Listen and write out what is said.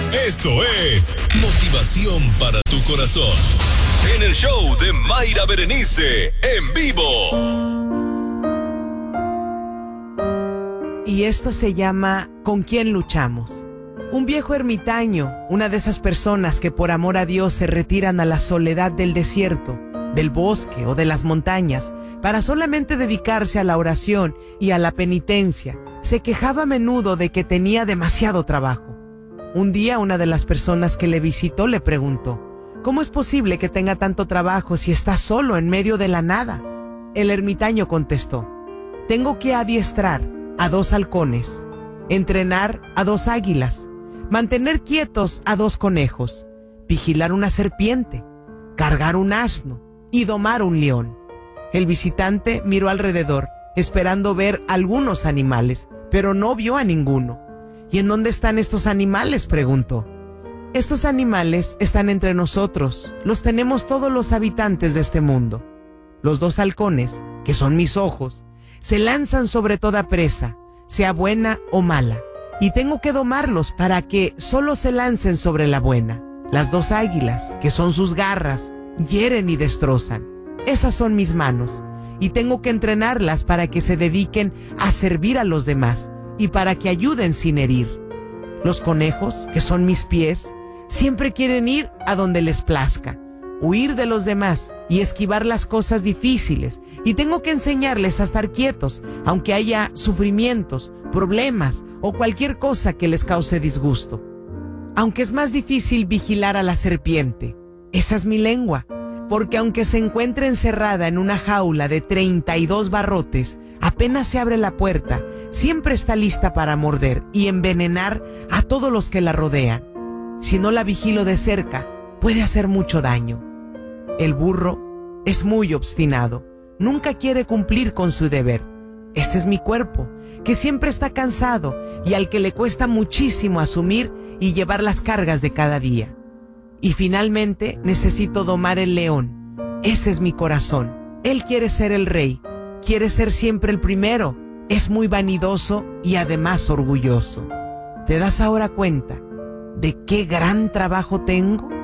Esto es motivación para tu corazón. En el show de Mayra Berenice, en vivo. Y esto se llama ¿Con quién luchamos? Un viejo ermitaño, una de esas personas que por amor a Dios se retiran a la soledad del desierto, del bosque o de las montañas, para solamente dedicarse a la oración y a la penitencia, se quejaba a menudo de que tenía demasiado trabajo. Un día una de las personas que le visitó le preguntó: ¿cómo es posible que tenga tanto trabajo si está solo en medio de la nada? El ermitaño contestó: tengo que adiestrar a 2 halcones, entrenar a 2 águilas, mantener quietos a 2 conejos, vigilar una serpiente, cargar un asno y domar un león. El visitante miró alrededor, esperando ver algunos animales, pero no vio a ninguno. ¿Y en dónde están estos animales?, preguntó. Estos animales están entre nosotros, los tenemos todos los habitantes de este mundo. Los 2 halcones, que son mis ojos, se lanzan sobre toda presa, sea buena o mala, y tengo que domarlos para que solo se lancen sobre la buena. Las 2 águilas, que son sus garras, hieren y destrozan. Esas son mis manos, y tengo que entrenarlas para que se dediquen a servir a los demás y para que ayuden sin herir. Los conejos, que son mis pies, siempre quieren ir a donde les plazca, huir de los demás y esquivar las cosas difíciles, y tengo que enseñarles a estar quietos, aunque haya sufrimientos, problemas o cualquier cosa que les cause disgusto. Aunque es más difícil vigilar a la serpiente, esa es mi lengua, porque aunque se encuentre encerrada en una jaula de 32 barrotes, apenas se abre la puerta, siempre está lista para morder y envenenar a todos los que la rodean. Si no la vigilo de cerca, puede hacer mucho daño. El burro es muy obstinado, nunca quiere cumplir con su deber. Ese es mi cuerpo, que siempre está cansado y al que le cuesta muchísimo asumir y llevar las cargas de cada día. Y finalmente necesito domar el león. Ese es mi corazón. Él quiere ser el rey, quiere ser siempre el primero, es muy vanidoso y además orgulloso. ¿Te das ahora cuenta de qué gran trabajo tengo?